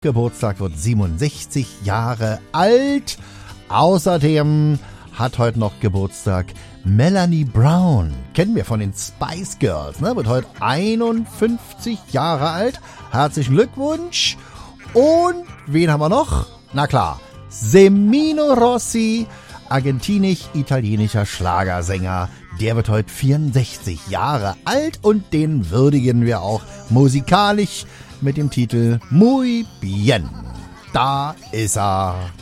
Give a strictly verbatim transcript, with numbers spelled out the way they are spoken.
Geburtstag, wird siebenundsechzig Jahre alt. Außerdem hat heute noch Geburtstag Melanie Brown. Kennen wir von den Spice Girls, ne? Wird heute einundfünfzig Jahre alt. Herzlichen Glückwunsch. Und wen haben wir noch? Na klar, Semino Rossi, argentinisch-italienischer Schlagersänger. Der wird heute vierundsechzig Jahre alt und den würdigen wir auch musikalisch mit dem Titel Muy Bien. Da ist er.